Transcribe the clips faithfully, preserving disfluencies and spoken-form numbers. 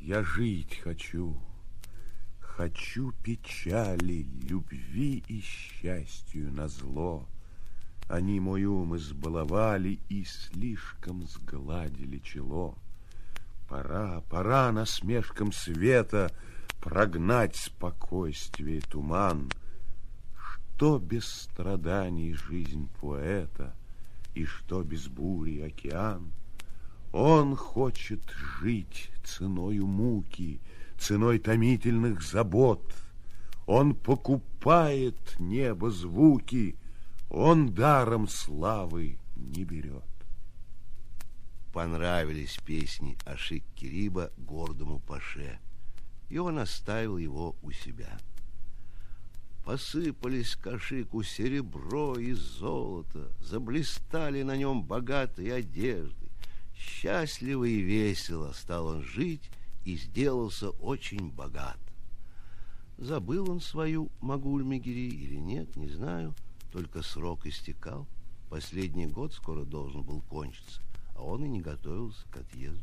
Я жить хочу, хочу печали, любви и счастью назло. Они мой ум избаловали и слишком сгладили чело. Пора, пора насмешкам света прогнать спокойствие туман. Что без страданий жизнь поэта, и что без бури океан? Он хочет жить ценою муки, ценой томительных забот. Он покупает небо звуки, он даром славы не берет. Понравились песни Ашик Кириба гордому паше, и он оставил его у себя. Посыпались к Ашику серебро и золото, заблистали на нем богатые одежды. Счастливо и весело стал он жить и сделался очень богат. Забыл он свою Магуль-Мегери или нет, не знаю, только срок истекал. Последний год скоро должен был кончиться, а он и не готовился к отъезду.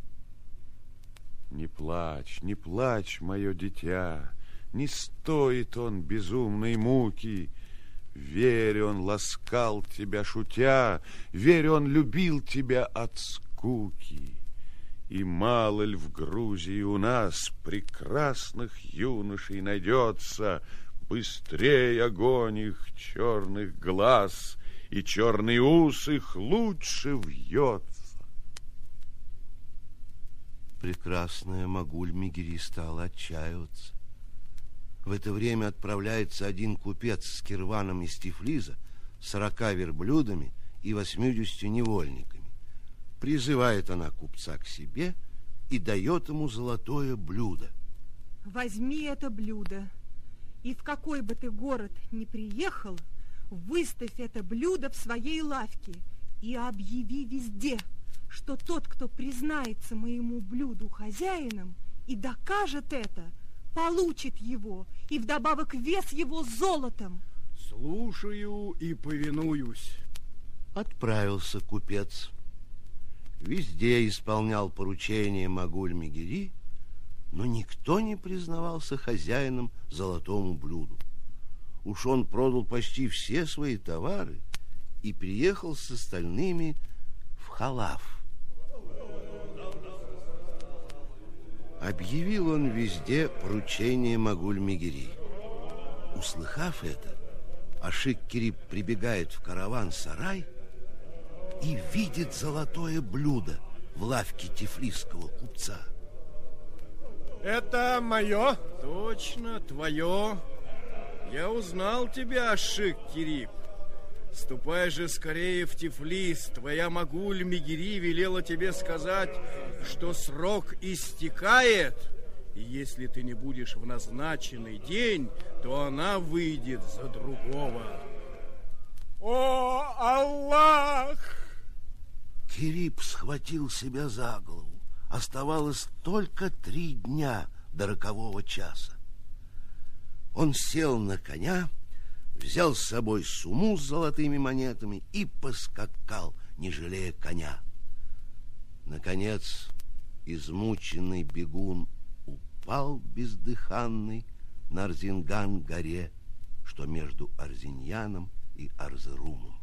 Не плачь, не плачь, мое дитя, не стоит он безумной муки. Верь, он ласкал тебя, шутя, верь, он любил тебя от скуки. И мало ли в Грузии у нас прекрасных юношей найдется, быстрее огонь их черных глаз, и черный ус их лучше вьется. Прекрасная Магуль-Мегери стала отчаиваться. В это время отправляется один купец с кирваном из Тифлиза, сорока верблюдами и восьмидесятью невольниками. Призывает она купца к себе и дает ему золотое блюдо. Возьми это блюдо, и в какой бы ты город ни приехал, выставь это блюдо в своей лавке и объяви везде, что тот, кто признается моему блюду хозяином и докажет это, получит его, и вдобавок вес его золотом. Слушаю и повинуюсь. Отправился купец. Везде исполнял поручения Магуль-Мегери, но никто не признавался хозяином золотому блюду. Уж он продал почти все свои товары и приехал с остальными в Халаф. Объявил он везде поручение Магуль-Мегери. Услыхав это, Ашик Кириб прибегает в караван-сарай и видит золотое блюдо в лавке тифлисского купца. Это мое? Точно, твое. Я узнал тебя, Ашик Кириб. Ступай же скорее в Тифлис. Твоя Магуль-Мегери велела тебе сказать, что срок истекает, и если ты не будешь в назначенный день, то она выйдет за другого. О, Аллах! Кириб схватил себя за голову. Оставалось только три дня до рокового часа. Он сел на коня, взял с собой сумму с золотыми монетами и поскакал, не жалея коня. Наконец, измученный бегун упал бездыханный на Арзинган-горе, что между Арзиньяном и Арзырумом.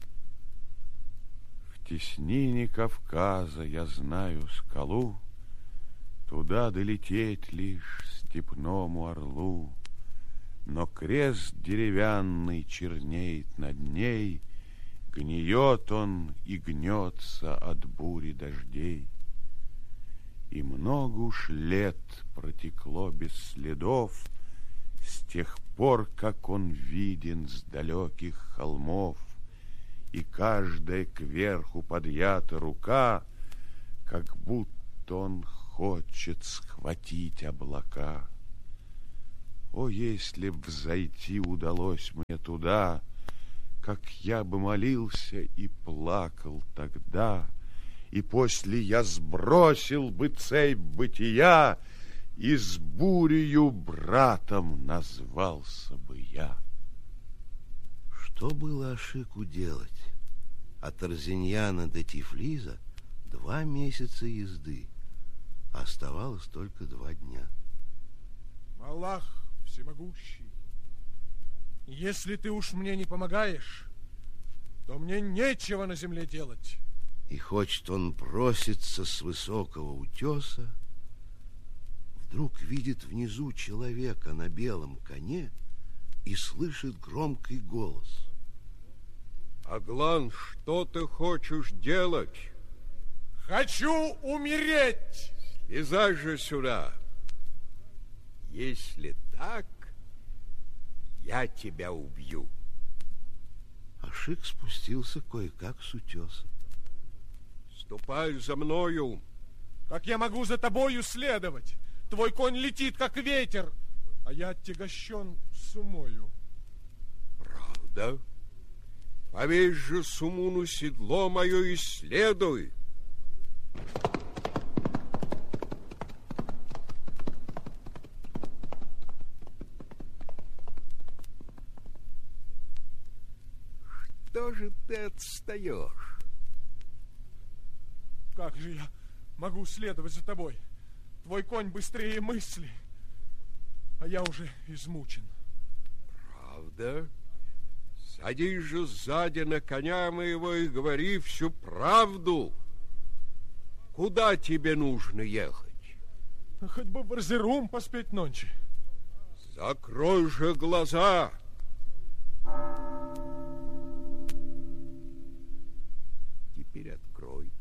В теснине Кавказа я знаю скалу, туда долететь лишь степному орлу. Но крест деревянный чернеет над ней, гниет он и гнется от бури дождей. И много уж лет протекло без следов с тех пор, как он виден с далеких холмов, и каждая кверху подъята рука, как будто он хочет схватить облака. О, если б взойти удалось мне туда, как я бы молился и плакал тогда, и после я сбросил бы цепь бытия, и с бурею братом назвался бы я. Что было Ашику делать? От Арзиньяна до Тифлиза два месяца езды. Оставалось только два дня. Аллах всемогущий, если ты уж мне не помогаешь, то мне нечего на земле делать. И хочет он броситься с высокого утеса, вдруг видит внизу человека на белом коне и слышит громкий голос. Аглан, что ты хочешь делать? Хочу умереть! Слезай же сюда. Если так, я тебя убью. Ашик спустился кое-как с утеса. Ступай за мною. Как я могу за тобою следовать? Твой конь летит, как ветер, а я отягощен сумою. Правда? Повесь же суму на седло мое и следуй. Что же ты отстаешь? Как же я могу следовать за тобой? Твой конь быстрее мысли, а я уже измучен. Правда? Садись же сзади на коня моего и говори всю правду. Куда тебе нужно ехать? Хоть бы в Эрзерум поспеть ночи. Закрой же глаза. Теперь открой.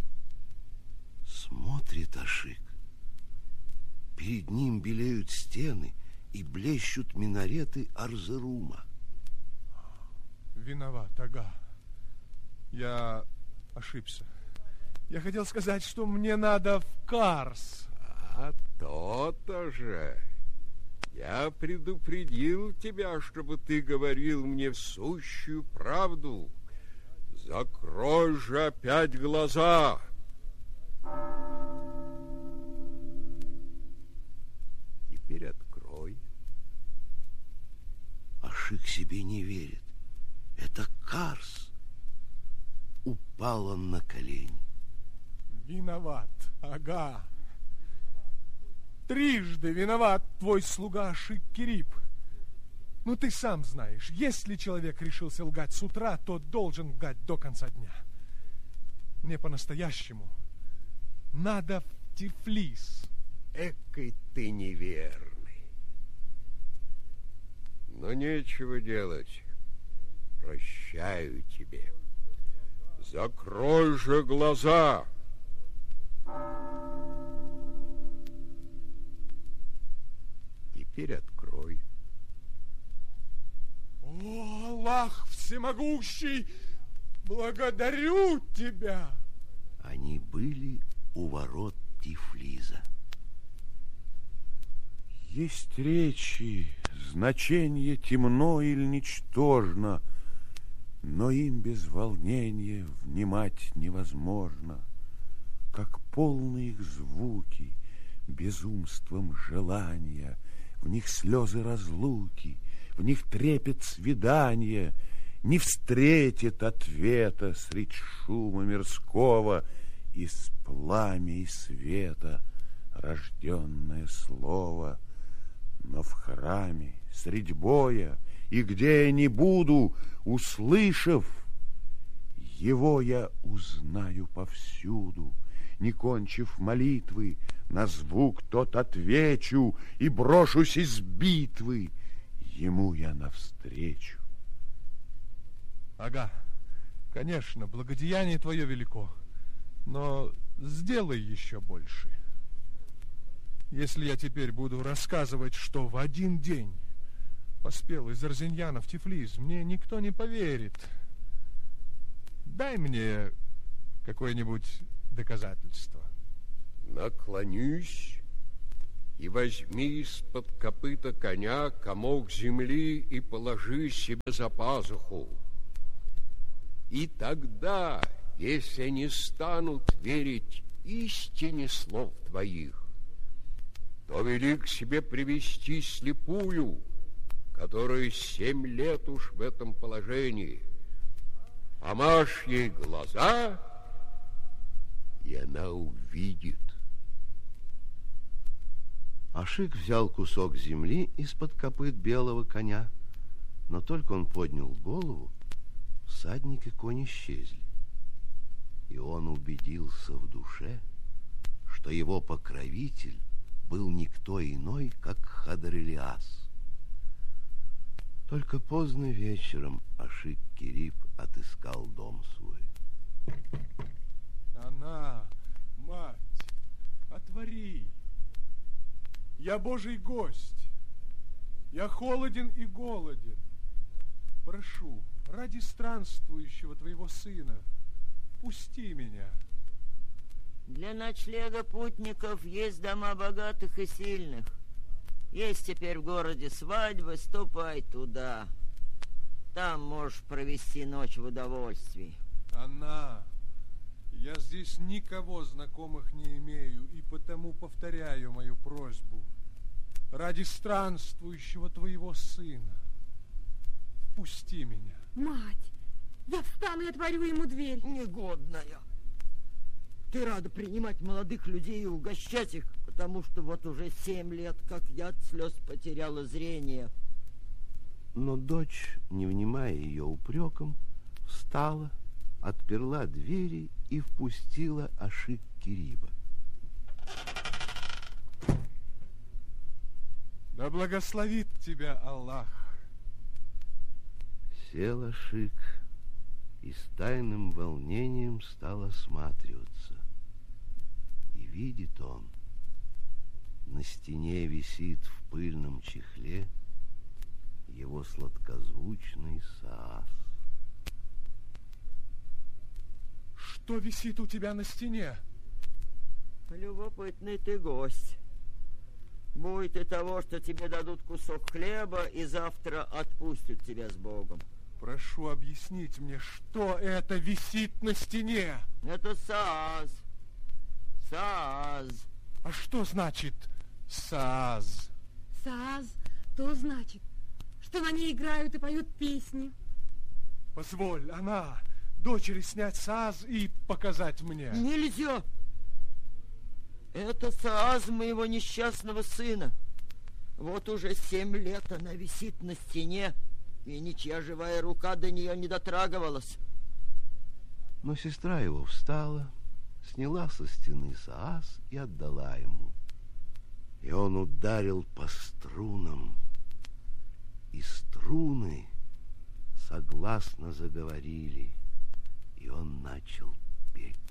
Смотрит Ашик. Перед ним белеют стены и блещут минареты Эрзерума. Виноват, ага. Я ошибся. Я хотел сказать, что мне надо в Карс. А то-то же. Я предупредил тебя, чтобы ты говорил мне сущую правду. Закрой же опять глаза. Теперь открой. Ашик себе не верит. Это Карс. Упал он на колени. Виноват, ага. Трижды виноват твой слуга Ашик-Кирип. Ну, ты сам знаешь, если человек решился лгать с утра, то должен лгать до конца дня. Мне по-настоящему надо в Тифлис. Экой ты неверный. Но нечего делать. Прощаю тебе. Закрой же глаза. Теперь открой. О, Аллах всемогущий, благодарю тебя. Они были у ворот Тифлиза. Есть речи, значение темно или ничтожно, но им без волнения внимать невозможно, как полны их звуки безумством желания, в них слезы разлуки, в них трепет свидания, не встретит ответа средь шума мирского из пламя и света рожденное слово. Но в храме, средь боя, и где я не буду, услышав, его я узнаю повсюду. Не кончив молитвы, на звук тот отвечу и брошусь из битвы, ему я навстречу. Ага, конечно, благодеяние твое велико, но сделай еще больше. Если я теперь буду рассказывать, что в один день поспел из Арзиньяна в Тифлис, мне никто не поверит. Дай мне какое-нибудь доказательство. Наклонись и возьми из-под копыта коня комок земли и положи себе за пазуху. И тогда, если они станут верить истине слов твоих, то вели к себе привести слепую, которая семь лет уж в этом положении. Помажь ей глаза, и она увидит. Ашик взял кусок земли из-под копыт белого коня, но только он поднял голову, всадник и конь исчезли. И он убедился в душе, что его покровитель был никто иной, как Хадар-Илиас. Только поздно вечером Ашик-Кирип отыскал дом свой. Она, мать, отвори. Я Божий гость. Я холоден и голоден. Прошу, ради странствующего твоего сына, пусти меня. Для ночлега путников есть дома богатых и сильных. Есть теперь в городе свадьба, ступай туда. Там можешь провести ночь в удовольствии. Она, я здесь никого знакомых не имею, и потому повторяю мою просьбу. Ради странствующего твоего сына, впусти меня. Мать, я встану и отворю ему дверь. Негодная. Ты рада принимать молодых людей и угощать их, потому что вот уже семь лет, как я от слез потеряла зрение. Но дочь, не внимая ее упреком, встала, отперла двери и впустила Ашик-Кириба. Да благословит тебя Аллах. Сел Ашик и с тайным волнением стал осматриваться. И видит он, на стене висит в пыльном чехле его сладкозвучный саас. Что висит у тебя на стене? Любопытный ты гость. Будет и того, что тебе дадут кусок хлеба и завтра отпустят тебя с Богом. Прошу объяснить мне, что это висит на стене? Это саас. Саас. А что значит саас? Саас, то значит, что на ней играют и поют песни. Позволь, она, дочери, снять саас и показать мне. Нельзя. Это саас моего несчастного сына. Вот уже семь лет она висит на стене, и ничья живая рука до нее не дотрагивалась. Но сестра его встала, сняла со стены саас и отдала ему. И он ударил по струнам, и струны согласно заговорили, и он начал петь.